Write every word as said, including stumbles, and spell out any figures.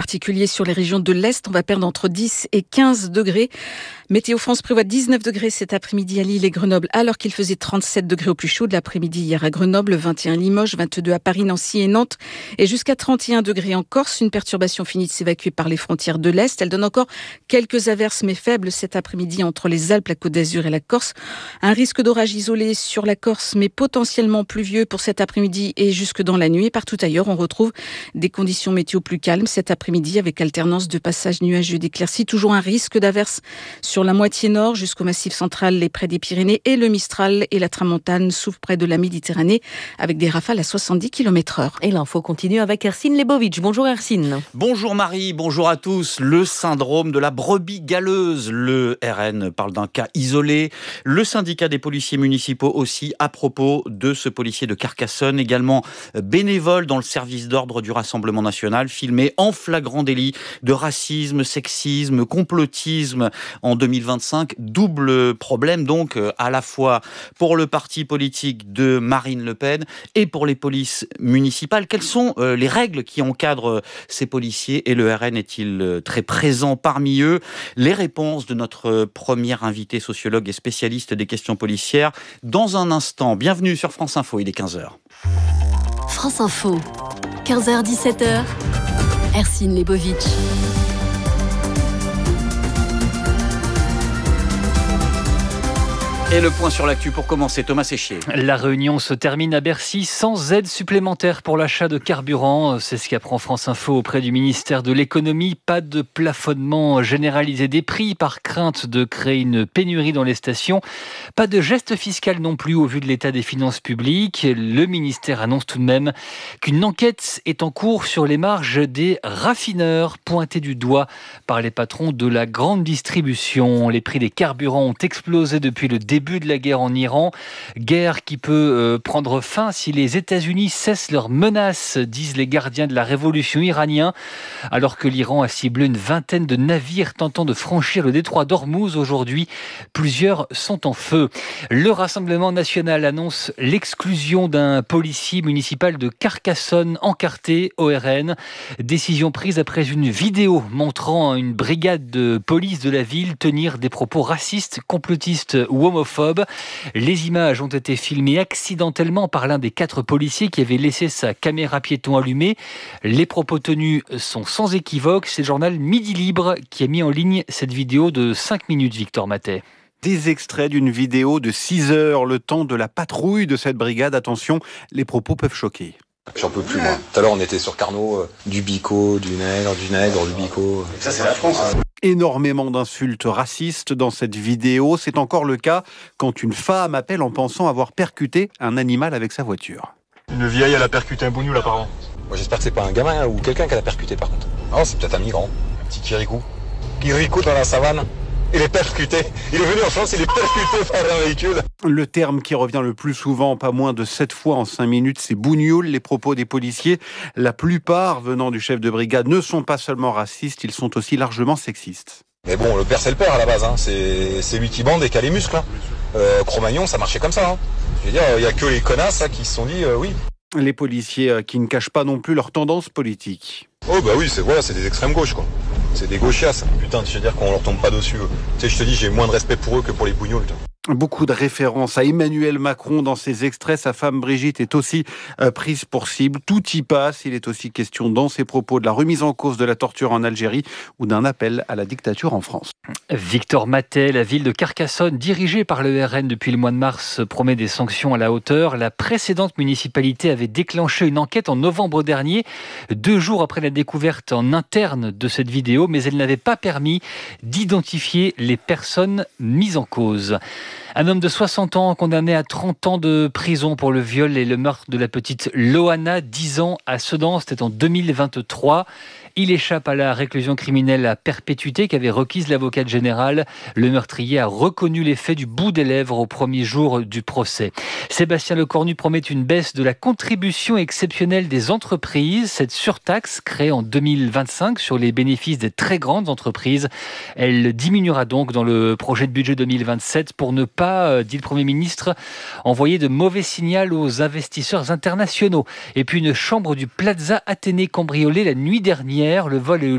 particulier sur les régions de l'Est. On va perdre entre dix et quinze degrés. Météo France prévoit dix-neuf degrés cet après-midi à Lille et Grenoble, alors qu'il faisait trente-sept degrés au plus chaud de l'après-midi hier à Grenoble, vingt et un Limoges, vingt-deux à Paris, Nancy et Nantes, et jusqu'à trente et un degrés en Corse. Une perturbation finit de s'évacuer par les frontières de l'Est. Elle donne encore quelques averses, mais faibles cet après-midi entre les Alpes, la Côte d'Azur et la Corse. Un risque d'orage isolé sur la Corse, mais potentiellement pluvieux pour cet après-midi et jusque dans la nuit. Et partout ailleurs, on retrouve des conditions météo plus calmes cet après-midi, avec alternance de passages nuageux et d'éclaircies. Toujours un risque d'averses sur la moitié nord jusqu'au massif central et près des Pyrénées, et le Mistral et la Tramontane souffrent près de la Méditerranée avec des rafales à soixante-dix kilomètres heure. Et l'info continue avec Ercine Lebovic. Bonjour Ercine. Bonjour Marie, bonjour à tous. Le syndrome de la brebis galeuse. Le R N parle d'un cas isolé. Le syndicat des policiers municipaux aussi à propos de ce policier de Carcassonne, également bénévole dans le service d'ordre du Rassemblement national, filmé en flagrant délit de racisme, sexisme, complotisme en deux mille vingt-cinq. Double problème donc à la fois pour le parti politique de Marine Le Pen et pour les polices municipales. Quelles sont les règles qui encadrent ces policiers et le R N est-il très présent parmi eux? Les réponses de notre premier invité sociologue et spécialiste des questions policières dans un instant. Bienvenue sur France Info, il est quinze heures. France Info, quinze heures dix-sept heures, Ercine Lebovic. Et le point sur l'actu pour commencer, Thomas Séchier. La réunion se termine à Bercy sans aide supplémentaire pour l'achat de carburant. C'est ce qu'apprend France Info auprès du ministère de l'économie. Pas de plafonnement généralisé des prix par crainte de créer une pénurie dans les stations. Pas de geste fiscal non plus au vu de l'état des finances publiques. Le ministère annonce tout de même qu'une enquête est en cours sur les marges des raffineurs pointés du doigt par les patrons de la grande distribution. Les prix des carburants ont explosé depuis le début début de la guerre en Iran, guerre qui peut euh, prendre fin si les États-Unis cessent leurs menaces, disent les gardiens de la révolution iranienne, alors que l'Iran a ciblé une vingtaine de navires tentant de franchir le détroit d'Ormuz aujourd'hui. Plusieurs sont en feu. Le Rassemblement national annonce l'exclusion d'un policier municipal de Carcassonne encarté au R N. Décision prise après une vidéo montrant une brigade de police de la ville tenir des propos racistes, complotistes ou homophobes. Les images ont été filmées accidentellement par l'un des quatre policiers qui avait laissé sa caméra piéton allumée. Les propos tenus sont sans équivoque. C'est le journal Midi Libre qui a mis en ligne cette vidéo de cinq minutes, Victor Matet. Des extraits d'une vidéo de six heures, le temps de la patrouille de cette brigade. Attention, les propos peuvent choquer. J'en peux plus, moi. Tout à l'heure, on était sur Carnot, euh, du bico, du nègre, du nègre, du bico. Ça, c'est la France. Hein. Énormément d'insultes racistes dans cette vidéo. C'est encore le cas quand une femme appelle en pensant avoir percuté un animal avec sa voiture. Une vieille, elle a percuté un bougnoul, apparemment. Moi, j'espère que c'est pas un gamin hein, ou quelqu'un qui l'a percuté, par contre. Non, c'est peut-être un migrant. Un petit Kirikou. Kirikou dans la savane. Il est percuté. Il est venu en France, il est percuté par un véhicule. Le terme qui revient le plus souvent, pas moins de sept fois en cinq minutes, c'est bougnoul. Les propos des policiers, la plupart venant du chef de brigade, ne sont pas seulement racistes, ils sont aussi largement sexistes. Mais bon, le père, c'est le père à la base. Hein. C'est, c'est lui qui bande et qui a les muscles. Hein. Euh, Cro-Magnon, ça marchait comme ça. Hein. Je veux dire, il n'y a que les connasses là, qui se sont dit euh, oui. Les policiers euh, qui ne cachent pas non plus leur tendance politique. Oh bah oui, c'est, voilà, c'est des extrêmes gauches, quoi. C'est des gauchias. Putain, je veux dire qu'on leur tombe pas dessus. Tu sais, je te dis, j'ai moins de respect pour eux que pour les bougnoules. Beaucoup de références à Emmanuel Macron dans ses extraits. Sa femme Brigitte est aussi euh, prise pour cible. Tout y passe. Il est aussi question dans ses propos de la remise en cause de la torture en Algérie ou d'un appel à la dictature en France. Victor Matet, la ville de Carcassonne, dirigée par le R N depuis le mois de mars, promet des sanctions à la hauteur. La précédente municipalité avait déclenché une enquête en novembre dernier, deux jours après la découverte en interne de cette vidéo, mais elle n'avait pas permis d'identifier les personnes mises en cause. Un homme de soixante ans condamné à trente ans de prison pour le viol et le meurtre de la petite Loana, dix ans à Sedan, c'était en deux mille vingt-trois. Il échappe à la réclusion criminelle à perpétuité qu'avait requise l'avocate générale. Le meurtrier a reconnu les faits du bout des lèvres au premier jour du procès. Sébastien Lecornu promet une baisse de la contribution exceptionnelle des entreprises. Cette surtaxe, créée en deux mille vingt-cinq sur les bénéfices des très grandes entreprises, elle diminuera donc dans le projet de budget deux mille vingt-sept pour ne pas, dit le Premier ministre, envoyer de mauvais signaux aux investisseurs internationaux. Et puis une chambre du Plaza Athénée cambriolée la nuit dernière. Le vol